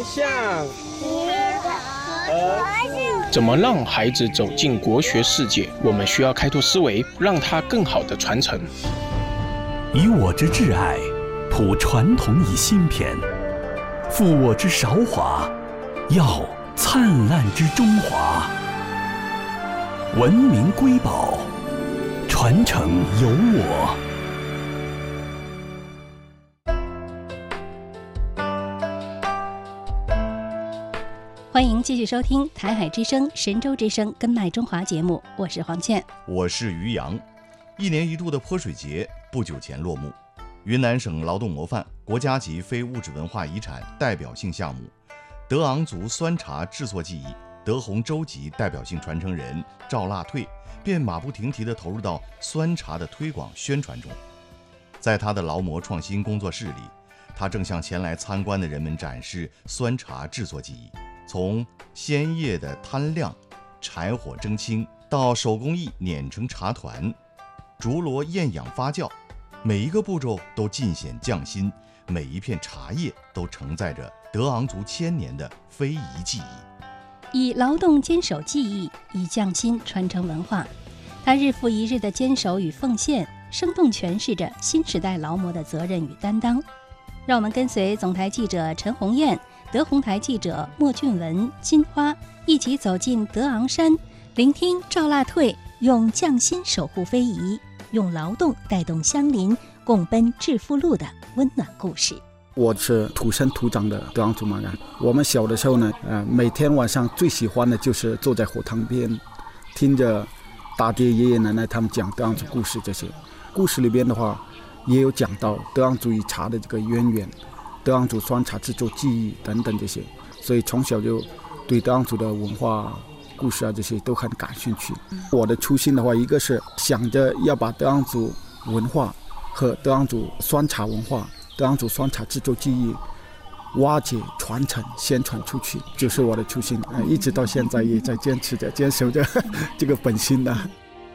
向怎么让孩子走进国学世界？我们需要开拓思维，让他更好的传承。 以我之挚爱，谱传统以新篇；负我之韶华，耀灿烂之中华。文明瑰宝，传承由我。 欢迎继续收听台海之声、神州之声根脉中华节目，我是黄倩， 我是于洋。一年一度的泼水节不久前落幕，云南省劳动模范国家级非物质文化遗产代表性项目德昂族酸茶制作技艺德宏州级代表性传承人赵腊退便马不停蹄地投入到酸茶的推广宣传中。在他的劳模创新工作室里，他正向前来参观的人们展示酸茶制作技艺，从鲜叶的摊晾、柴火蒸青到手工艺碾成茶团、竹箩厌氧发酵，每一个步骤都尽显匠心，每一片茶叶都承载着德昂族千年的非遗技艺。 以劳动坚守技艺，以匠心传承文化。他日复一日的坚守与奉献，生动诠释着新时代劳模的责任与担当。让我们跟随总台记者陈红艳、德宏台记者莫俊文、金花一起走进德昂山，聆听赵腊退用匠心守护非遗，用劳动带动乡邻共奔致富路的温暖故事。 我是土生土长的德昂族马干。我们小的时候呢，每天晚上最喜欢的就是坐在火塘边，听着大爹爷爷奶奶他们讲德昂族故事。这些故事里边的话，也有讲到德昂族与茶的这个渊源，德昂族酸茶制作技艺等等这些，所以从小就对德昂族的文化故事啊这些都很感兴趣。我的初心的话，一个是想着要把德昂族文化和德昂族酸茶文化、德昂族酸茶制作技艺挖掘、传承、宣传出去，就是我的初心。一直到现在也在坚持着、坚守着这个本心的。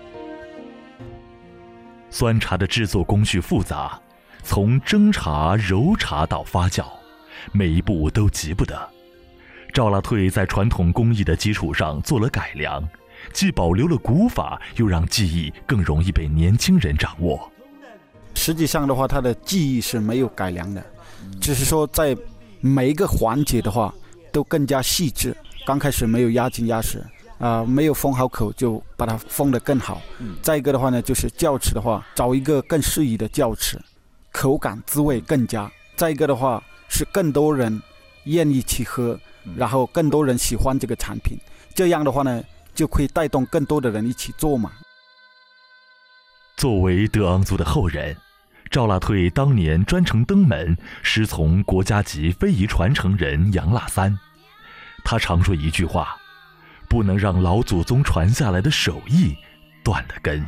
酸茶的制作工序复杂，从蒸茶、揉茶到发酵，每一步都急不得。赵腊退在传统工艺的基础上做了改良，既保留了古法，又让技艺更容易被年轻人掌握。 实际上的话，它的技艺是没有改良的，只是说在每一个环节的话都更加细致。刚开始没有压紧压实，没有封好口，就把它封得更好。再一个的话呢，就是教匙的话，找一个更适宜的教匙，口感滋味更佳。再一个的话，是更多人愿意去喝，然后更多人喜欢这个产品。这样的话呢，就可以带动更多的人一起做嘛。 作为德昂族的后人，赵腊退当年专程登门师从国家级非遗传承人杨腊三。他常说一句话，不能让老祖宗传下来的手艺断了根。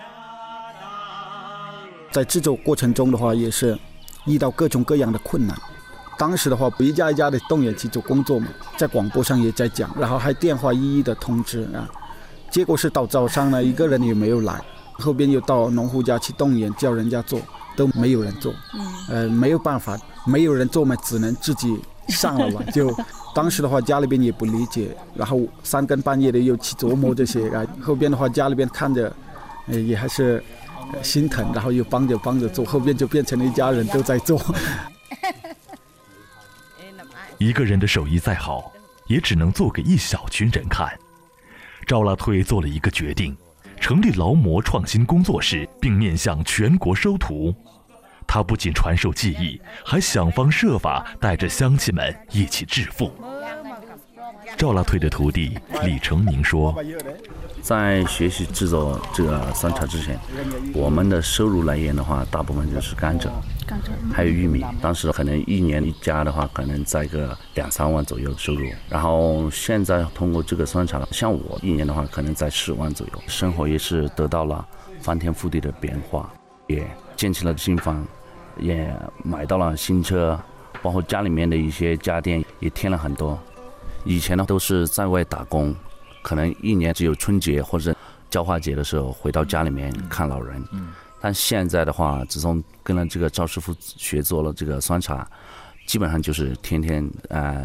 在制作过程中的话，也是遇到各种各样的困难。当时的话，一家一家的动员去做工作嘛，在广播上也在讲，然后还电话一一的通知啊。结果是到早上呢，一个人也没有来，后边又到农户家去动员，叫人家做，都没有人做。没有办法，没有人做嘛，只能自己上了嘛。就当时的话，家里边也不理解，然后三更半夜的又去琢磨这些。后边的话，家里边看着，也还是心疼，然后又帮着做，后边就变成了一家人都在做。 一个人的手艺再好，也只能做给一小群人看。赵腊退做了一个决定，成立劳模创新工作室，并面向全国收徒。他不仅传授技艺，还想方设法带着乡亲们一起致富。赵腊退的徒弟李成宁说， 在学习制作这个酸茶之前，我们的收入来源的话，大部分就是甘蔗还有玉米。当时可能一年一家的话，可能在个2-3万左右的收入。然后现在通过这个酸茶，像我一年的话，可能在10万左右，生活也是得到了翻天覆地的变化，也建起了新房，也买到了新车，包括家里面的一些家电也添了很多。以前呢都是在外打工，可能一年只有春节或者交化节的时候回到家里面看老人。但现在的话，自从跟了这个赵师傅学做了这个酸茶，基本上就是天天